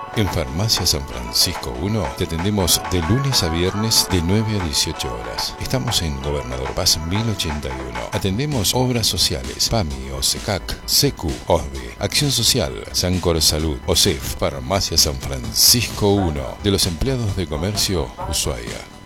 En Farmacia San Francisco 1 te atendemos de lunes a viernes de 9 a 18 horas. Estamos en Gobernador Paz 1081. Atendemos obras sociales, PAMI, OSECAC, SECU, OSBE, Acción Social, Sancor Salud, OSEF. Farmacia San Francisco 1 de los empleados de comercio Ushuaia.